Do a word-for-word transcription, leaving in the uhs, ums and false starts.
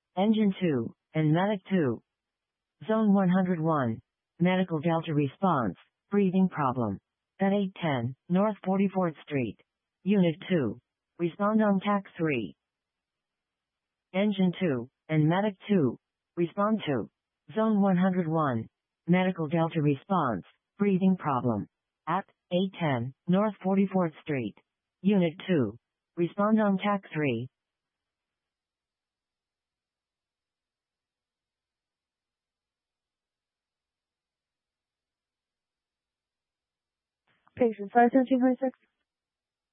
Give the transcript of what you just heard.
Engine two, and Medic two. Zone one hundred one. Medical Delta response, breathing problem. At eight ten, North forty-fourth Street. Unit two. Respond on T A C three. Engine two, and Medic two. Respond to. Zone one hundred one. Medical Delta response, breathing problem. At eight ten, North forty-fourth Street. Unit two. Respond on T A C three. Patient five seven two five six.